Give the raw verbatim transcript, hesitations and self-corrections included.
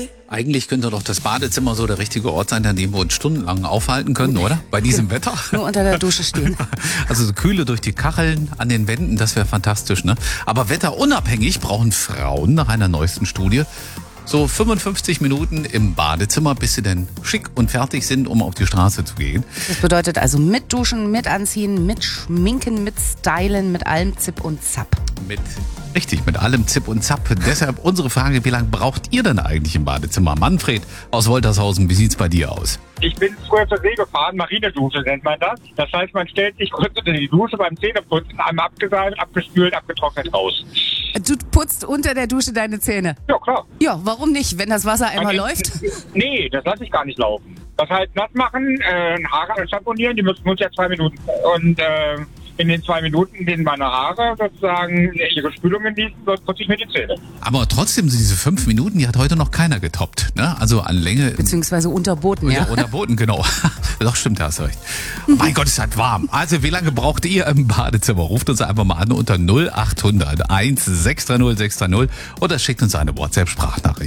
Eigentlich könnte doch das Badezimmer so der richtige Ort sein, an dem wir uns stundenlang aufhalten können, oder? Bei diesem Wetter. Nur unter der Dusche stehen. Also so Kühle durch die Kacheln an den Wänden, das wäre fantastisch, ne? Aber wetterunabhängig brauchen Frauen nach einer neuesten Studie so fünfundfünfzig Minuten im Badezimmer, bis sie denn schick und fertig sind, um auf die Straße zu gehen. Das bedeutet also mit Duschen, mit Anziehen, mit Schminken, mit Stylen, mit allem Zip und Zap. Mit, richtig, mit allem Zip und Zap. Deshalb unsere Frage, wie lange braucht ihr denn eigentlich im Badezimmer? Manfred aus Woltershausen, wie sieht's bei dir aus? Ich bin früher zur See gefahren, Marinedusche nennt man das. Das heißt, man stellt sich kurz unter die Dusche beim Zähneputzen, einmal abgeseilt, abgespült, abgetrocknet raus. Du putzt unter der Dusche deine Zähne? Ja, klar. Ja, warum nicht, wenn das Wasser einmal Man- läuft? Nee, das lasse ich gar nicht laufen. Das heißt, nass machen, äh, Haare schamponieren, die müssen uns ja zwei Minuten. Und äh, in den zwei Minuten gehen meine Haare sozusagen ihre Spülung genießen, sonst putze ich mir die Zähne. Aber trotzdem, diese fünf Minuten, die hat heute noch keiner getoppt, ne? Also an Länge. Beziehungsweise unterboten, ja. Oder unterboten, genau. Doch, stimmt, da hast du recht. Mein Gott, es ist halt warm. Also, wie lange braucht ihr im Badezimmer? Ruft uns einfach mal an unter null acht hundert eins sechs drei null sechs drei null oder schickt uns eine WhatsApp-Sprachnachricht.